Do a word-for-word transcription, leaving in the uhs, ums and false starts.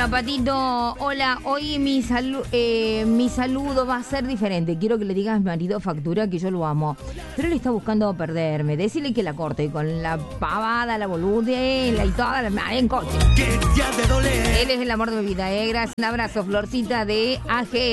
Hola, Patito. Hola, hoy mi, salu eh, mi saludo va a ser diferente. Quiero que le digas a mi marido Factura que yo lo amo. Pero él está buscando perderme. Decirle que la corte con la pavada, la boludela y toda la... en coche. Él es el amor de mi vida, ¿eh? Gracias. Un abrazo, Florcita de A G.